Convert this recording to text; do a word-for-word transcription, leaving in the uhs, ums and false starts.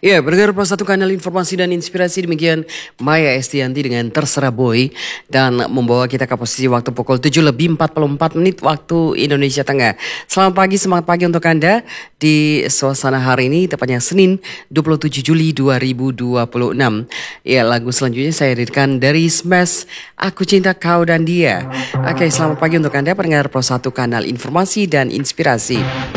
Ya, berdengar Pro satu kanal informasi dan inspirasi, demikian Maya Estianti dengan Terserah Boy dan membawa kita ke posisi waktu pukul tujuh lebih empat puluh empat menit waktu Indonesia Tengah. Selamat pagi, semangat pagi untuk Anda di suasana hari ini, tepatnya Senin dua puluh tujuh Juli dua ribu dua puluh enam. Ya, lagu selanjutnya saya hadirkan dari Smash, Aku Cinta Kau dan Dia. Oke, selamat pagi untuk Anda pendengar Pro satu kanal informasi dan inspirasi.